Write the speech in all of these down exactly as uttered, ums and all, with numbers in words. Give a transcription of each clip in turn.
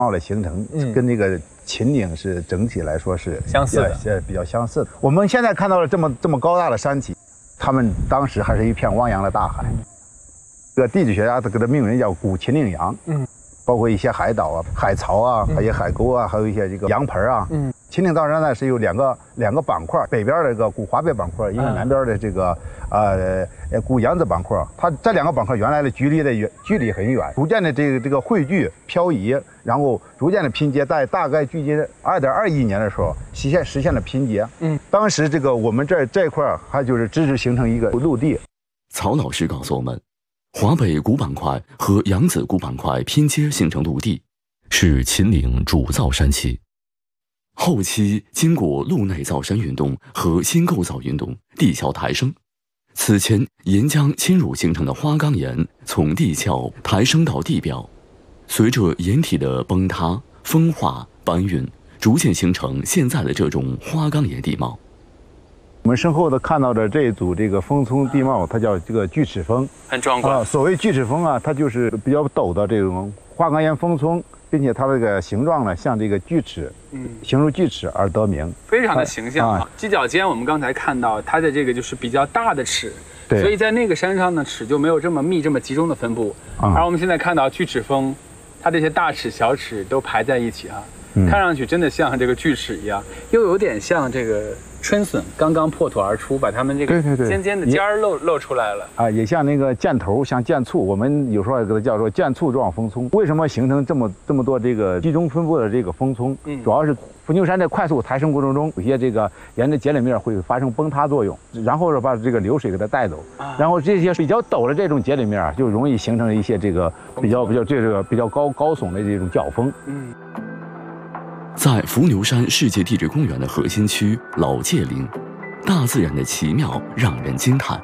貌的形成，嗯、跟那个秦岭是整体来说是相似的， 呃，比较相似的。我们现在看到了这么这么高大的山体，他们当时还是一片汪洋的大海。这个地质学家给它命名叫古秦岭洋，嗯，包括一些海岛啊、海槽啊，还有海沟啊，还有一些这个洋盆啊，嗯。秦岭造山呢是有两个两个板块，北边这个古华北板块，一个南边的这个呃呃古扬子板块。它这两个板块原来的距离的远距离很远，逐渐的这个这个汇聚漂移，然后逐渐的拼接，在大概距今二点二亿年的时候实现实现了拼接。嗯，当时这个我们这这块还就是支持形成一个陆地。 曹老师告诉我们，华北古板块和扬子古板块拼接形成陆地，是秦岭主造山期。后期经过陆内造山运动和新构造运动，地壳抬升，此前岩浆侵入形成的花岗岩从地壳抬升到地表，随着岩体的崩塌、风化、搬运，逐渐形成现在的这种花岗岩地貌。 我们身后的看到的这一组这个峰丛地貌，它叫这个锯齿峰， 很壮观。 啊，所谓锯齿峰啊，它就是比较陡的这种花岗岩峰丛，并且它这个形状呢像这个锯齿，嗯，形如锯齿而得名， 非常的形象啊。犄角尖我们刚才看到它的这个就是比较大的齿， 对， 所以在那个山上呢齿就没有这么密、这么集中的分布。嗯、而我们现在看到锯齿峰，它这些大齿、小齿都排在一起啊，嗯、看上去真的像这个锯齿一样，又有点像这个春笋刚刚破土而出，把它们这个尖尖的尖儿露露出来了啊，也像那个箭头，像箭簇，我们有时候也给它叫做箭簇状峰丛。为什么形成这么这么多这个集中分布的这个峰丛？嗯，主要是伏牛山在快速抬升过程中，有些这个沿着节理面会发生崩塌作用，然后把这个流水给它带走，啊、然后这些比较陡的这种节理面啊，就容易形成一些这个比较比较这个比较高高耸的这种角峰。嗯。 在伏牛山世界地质公园的核心区老界岭，大自然的奇妙让人惊叹。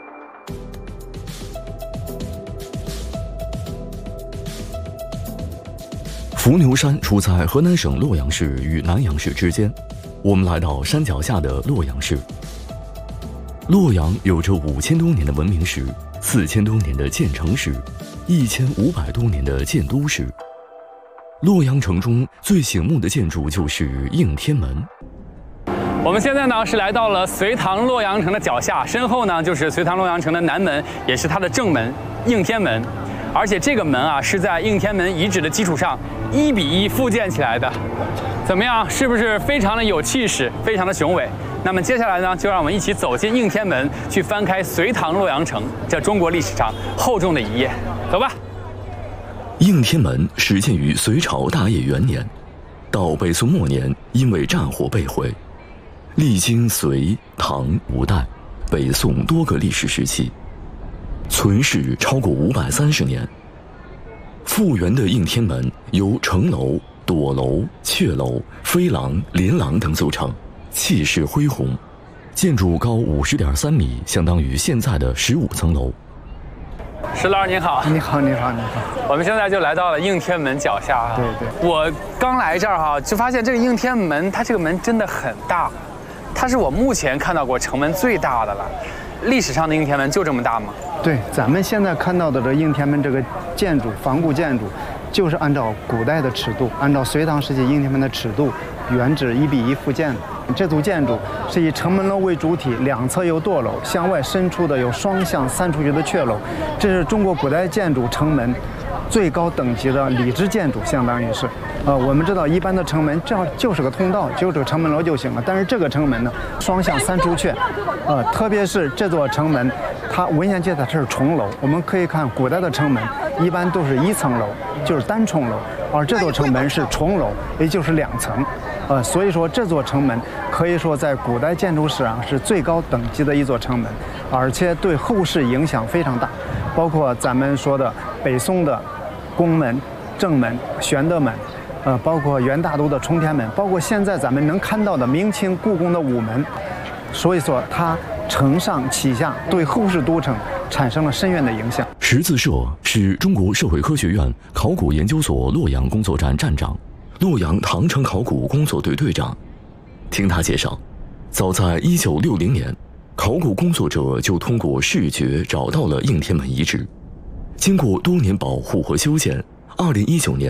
伏牛山处在河南省洛阳市与南阳市之间，我们来到山脚下的洛阳市。洛阳有着五千多年的文明史，四千多年的建城史，一千五百多年的建都史。洛阳城中最醒目的建筑就是应天门。 我们现在呢是来到了隋唐洛阳城的脚下，身后呢就是隋唐洛阳城的南门，也是它的正门应天门。而且这个门啊是在应天门遗址的基础上一比一复建起来的。怎么样？是不是非常的有气势，非常的雄伟？那么接下来呢，就让我们一起走进应天门，去翻开隋唐洛阳城这中国历史上厚重的一页。走吧。 应天门始建于隋朝大业元年，到北宋末年因为战火被毁，历经隋、唐、五代、北宋多个历史时期，存世超过五百三十年。复原的应天门由城楼、垛楼、阙楼、飞廊、连廊等组成，气势恢宏，建筑高五十点三米，相当于现在的十五层楼。 石老师您好， 你好，你好，你好。 我们现在就来到了应天门脚下啊。 对对。 我刚来这儿哈，就发现这个应天门，它这个门真的很大，它是我目前看到过城门最大的了。历史上的应天门就这么大吗？ 对，咱们现在看到的这应天门这个建筑，仿古建筑，就是按照古代的尺度，按照隋唐时期应天门的尺度，原址一比一复建的。这组建筑是以城门楼为主体，两侧有垛楼，向外伸出的有双向三出去的阙楼。这是中国古代建筑城门最高等级的礼制建筑，相当于是。呃，我们知道一般的城门这样就是个通道，就是个城门楼就行了。但是这个城门呢，双向三出阙，呃，特别是这座城门，它文献记载它是重楼。我们可以看古代的城门一般都是一层楼，就是单重楼，而这座城门是重楼，也就是两层。呃，所以说这座城门可以说在古代建筑史上是最高等级的一座城门，而且对后世影响非常大，包括咱们说的北宋的宫门、正门、玄德门，呃，包括元大都的冲天门，包括现在咱们能看到的明清故宫的午门，所以说它承上启下，对后世都城产生了深远的影响。 石自社是中国社会科学院考古研究所洛阳工作站站长，洛阳唐城考古工作队队长。听他介绍，早在一九六零年，考古工作者就通过视觉找到了应天门遗址。经过多年保护和修建，二零一九年，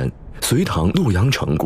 隋唐洛阳城